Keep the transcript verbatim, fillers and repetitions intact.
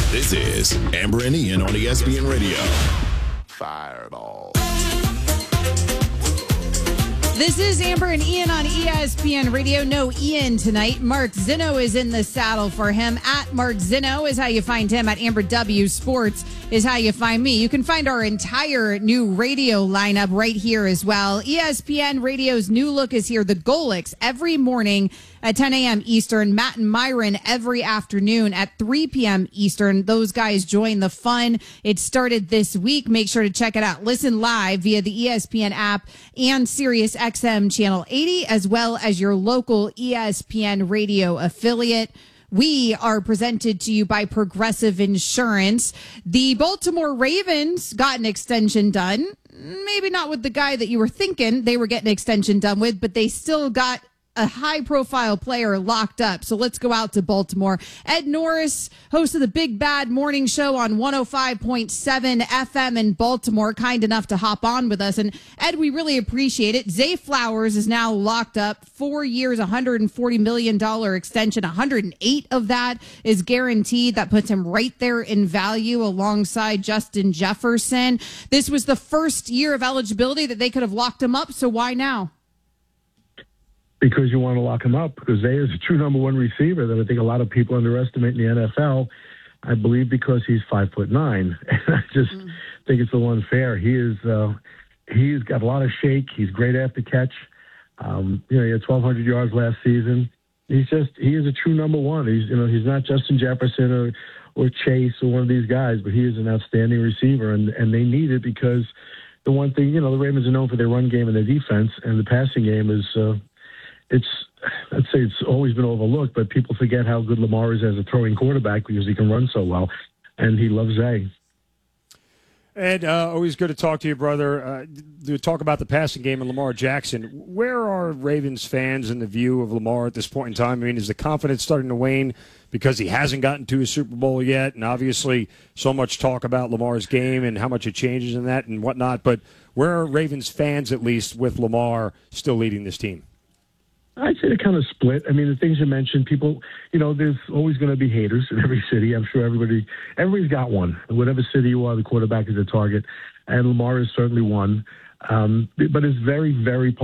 This is Amber and Ian on E S P N Radio. Fireball. This is Amber and Ian on E S P N Radio. No Ian tonight. Mark Zinno is in the saddle for him. At Mark Zinno is how you find him. At Amber W Sports is how you find me. You can find our entire new radio lineup right here as well. E S P N Radio's new look is here. The Golics every morning at ten a.m. Eastern. Matt and Myron every afternoon at three p.m. Eastern. Those guys join the fun. It started this week. Make sure to check it out. Listen live via the E S P N app and Sirius X M Channel eighty, as well as your local E S P N radio affiliate. We are presented to you by Progressive Insurance. The Baltimore Ravens got an extension done. Maybe not with the guy that you were thinking they were getting an extension done with, but they still got a high-profile player locked up. So let's go out to Baltimore. Ed Norris, host of the Big Bad Morning Show on one oh five point seven F M in Baltimore, kind enough to hop on with us. And Ed, we really appreciate it. Zay Flowers is now locked up. Four years, one hundred forty million dollars extension. one hundred eight of that is guaranteed. That puts him right there in value alongside Justin Jefferson. This was the first year of eligibility that they could have locked him up. So why now? Because you want to lock him up, because Zay is a true number one receiver that I think a lot of people underestimate in the N F L. I believe because he's five foot nine. And I just mm. think it's a little unfair. He is, uh, he's got a lot of shake. He's great after catch. Um, you know, he had twelve hundred yards last season. He's just, he is a true number one. He's, you know, he's not Justin Jefferson or, or Chase or one of these guys, but he is an outstanding receiver, and, and they need it because the one thing, you know, the Ravens are known for their run game and their defense, and the passing game is, uh, It's, I'd say it's always been overlooked, but people forget how good Lamar is as a throwing quarterback because he can run so well, and he loves Zay. Ed, uh, always good to talk to you, brother. Uh, to talk about the passing game and Lamar Jackson. Where are Ravens fans in the view of Lamar at this point in time? I mean, is the confidence starting to wane because he hasn't gotten to a Super Bowl yet? And obviously so much talk about Lamar's game and how much it changes in that and whatnot. But where are Ravens fans, at least, with Lamar still leading this team? I'd say they're kind of split. I mean, the things you mentioned, people, you know, there's always going to be haters in every city. I'm sure everybody, everybody's got one. Whatever city you are, the quarterback is a target, and Lamar is certainly one. Um, but it's very, very